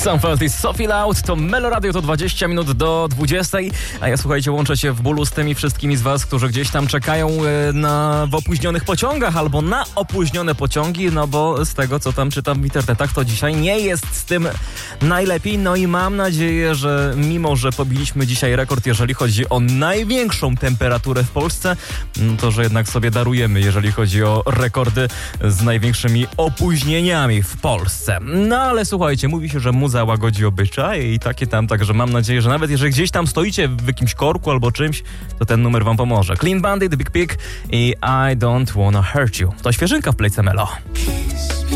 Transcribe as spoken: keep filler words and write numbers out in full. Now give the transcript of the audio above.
Sam Feltis, Sophie Loud, to Melo Radio, to dwadzieścia minut do dwudziestej, a ja, słuchajcie, łączę się w bólu z tymi wszystkimi z was, którzy gdzieś tam czekają na, w opóźnionych pociągach albo na opóźnione pociągi, no bo z tego, co tam czytam w internetach, to dzisiaj nie jest z tym najlepiej, no i mam nadzieję, że mimo, że pobiliśmy dzisiaj rekord, jeżeli chodzi o największą temperaturę w Polsce, no to, że jednak sobie darujemy, jeżeli chodzi o rekordy z największymi opóźnieniami w Polsce. No ale słuchajcie, mówi się, że muza łagodzi obyczaje i takie tam, także mam nadzieję, że nawet jeżeli gdzieś tam stoicie w jakimś korku albo czymś, to ten numer wam pomoże. Clean Bandit, The Big Pig i I Don't Wanna Hurt You. To świeżynka w Playce Melo.